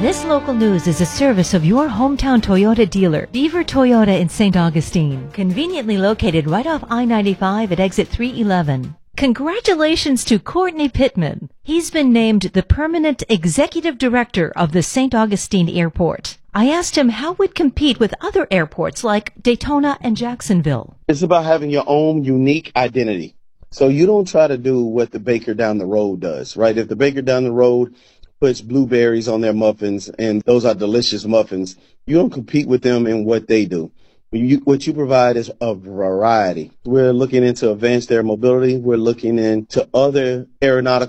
This local news is a service of your hometown Toyota dealer, Beaver Toyota in St. Augustine, conveniently located right off I-95 at exit 311. Congratulations to Courtney Pittman. He's been named the permanent executive director of the St. Augustine Airport. I asked him how we'd compete with other airports like Daytona and Jacksonville. It's about having your own unique identity. So you don't try to do what the baker down the road does, right? If the baker down the road puts blueberries on their muffins and those are delicious muffins, you don't compete with them in what they do. What you provide is a variety. We're looking into advanced air mobility. We're looking into other aeronautical